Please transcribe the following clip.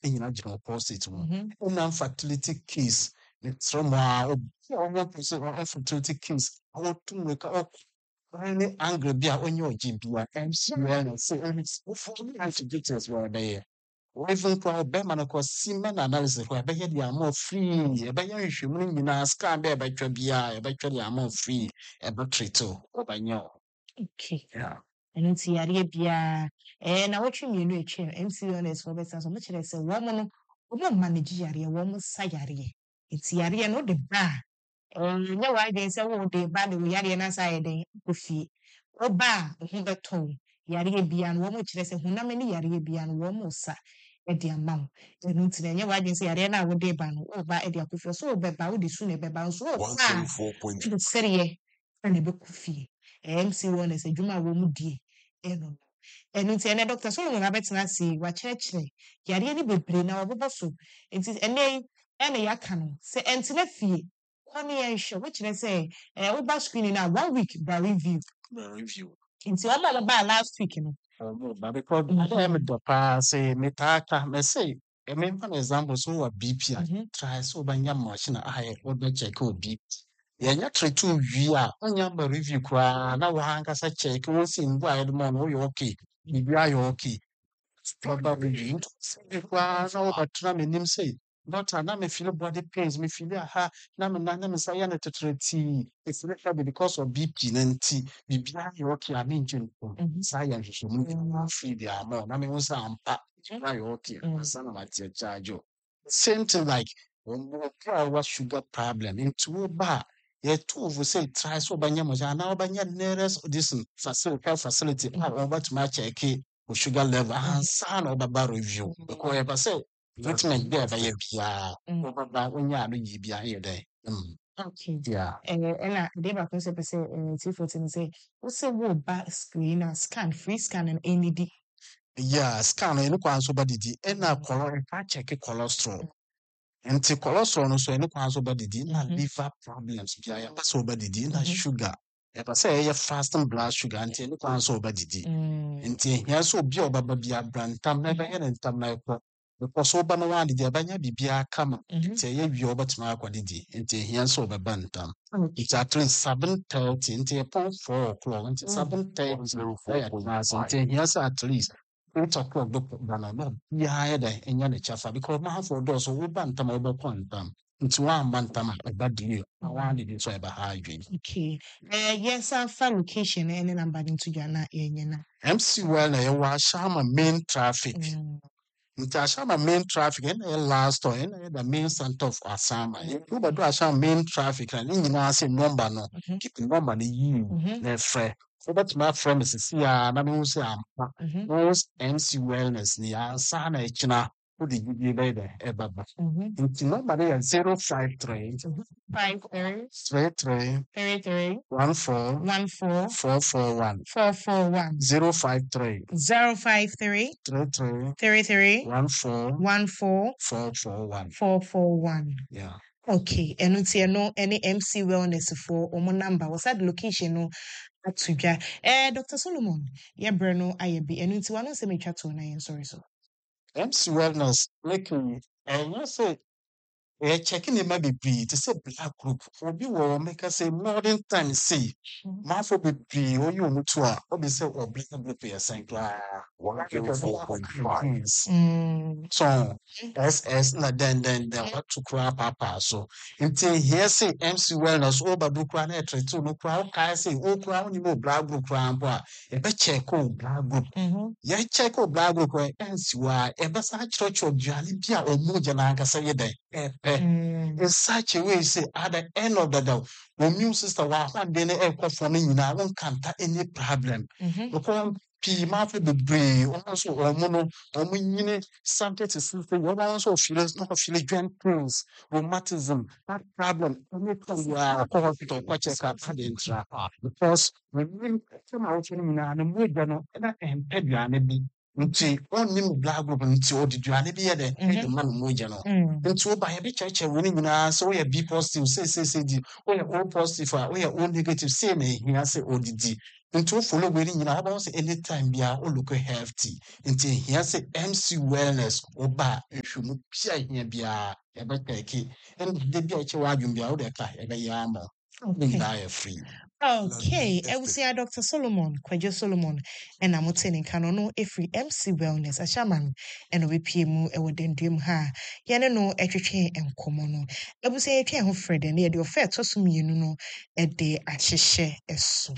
nyina gyina prostate mu Mhm. una fertility case ne trauma o fertility case o tumwe ka any angle bi a onye oji bia MCL na say for antibiotics were there even for bema no cause semen analysis for be the amount free e be yan hwehwemu nyina scan be betwa bia e betwa the amount free e be treat o banyo Okay. yeah And it's yare bia na wotwe mienu etwe MCONS for better so much say wo mo no wo manage yare wo mo sa yare it's yare no de ba nya wa den say wo de ba de yare na sa yeden ko fie wo ba ho beto yare bia no wo mo kire say hunam ni yare bia no wo mo sa e de amount enu ntine nya wa den say yare na wo de ba no wo ba e de akofio so wo be ba wo de su ne be ba so wo ba 104.5. de serie na be ko fie MC1 adwuma wo mu die eno eno nti ene Dr. Solomon abetena si wa kyerɛkyerɛ yare ni bebre na wɔbɛbɔ so nti ene yaka no sɛ ɛntena fie kɔne yɛ nhwɛ wo kyerɛ sɛ woba screening na 1 week ba review nti wɔn ba last week no but because I am the pass say me tata me say I mean for example so what BP try so banya machine I or be check o BP yɛnyɛ treat wie a wonya ba review koraa na wankasa check wo si mbu a yɛde ma no woyɛ okay biribi ayɛ okay proper review nti sɛ koraa na wobɛtena m'anim sɛ doctor na me feel body pains me feel aha na me sa yɛ no tetrɛtii ɛfiri hwɛ bi because of BP na nti biribi ayɛ okay a mengye no saa yɛ nhwehwɛmu free de ama na mehu sɛ ampa ayɛ okay asa na mateɛ charge o same thing like what sugar problem into ba ye two of say try so banya mo na banya nearest this facility about to match check o sugar level and san o baba review because e say treatment there by bia o baba onya no yi bia here there okay yeah ɛna de ba ko sɛ pɛ sɛ T14 sɛ wo sɛ wo ba screen na scan free scan and ND yeah scan no kwan so ba didi e na check cholesterol nti cholesterol no so ɛne kwan so ba didi na liver problems bia ya pa so ba didi na sugar ya pa say fasting blood sugar nti ɛne kwan so ba didi nti ya so obi obaba bia brantam na ba yɛ ne ntam na ɛkɔ because so ba no wa didi abanya bibia kama nti ɛyɛ wie obetuma akɔ didi nti ya so obaba ntam nti at least 7:30 nti upon 4 o'clock nti 7:30 nti ya so at least 8 o'clock no yeah enya ne chafa because ma have for those who ban tam obo kwantam nti wa man tam eba die wa de so eba ha adwen okay yes afa location any number into jana yenyena MC well na ye wa shama main traffic nti ashama main traffic and last or and the main center of Asama you but do ashama main traffic and ni nyina say number no keep number ni yi na frɛ so that my friend is see ya na me say ampa most MC wellness ni ansa na ekina wo de gidi be de e baba nti number dey 053 33 33 14 14 441 441 053 053 33 33 14 14 441 441 yeah okay eno tie no any MC wellness for omo number was that location no atudwa Dr. Solomon ye bre no ayebi eno nti wano se metwa to na yen sorry so MC wellness making and you say checking the maybe be to say black group obi wo make say modern time say ma for be o you mutu a obi say o black group yes nkla 104.5 so SS na then what to cry papa so until here say MC wellness over do cry na treat no cry o kai say o cry ni mo black group cry ampo a e be check o black group ye check o black group e MC wa e be sa church oduale bia o mu je na anga say ye den in such a way say at the end of the day immune system wa fan de na e kwa fo na nyina won kanta any problem because pii ma fe bebree also omo no omo nyine something to see you also feel not feel joint pains rheumatism that problem anything you are hospital kwa check up had intra because when you come out nyina na mo no na empeduane bi nti ɔnnim blood group nti ɔde duane bi yɛ dɛ ɛde ma no mogya no nti woba yɛbɛkyerɛkyerɛ wo no nyinaa sɛ woyɛ B positive seesei di woyɛ O positive a woyɛ O negative sei na ɛhia sɛ ɔdidi nti wofolo wei no nyinaa wobɛwo sɛ anytime biara wolook healthy nti ɛhia sɛ MC wellness woba a nhwɛmu bia ɛhia biara yɛbɛtɛke ɛne de bi a ɛkyɛ w'adwom biara wode ka yɛbɛyɛ ama wo ne nyinaa yɛ free. Okay, Ewusia Dr. Solomon, Kwejo Solomon, and I'm telling Kanono every MC Wellness, a shaman, and we PMU, a wooden dream ha. Yana no etche and commono. Ewusia a chair of Fred and the affair to some you know, a day at Shishe a so.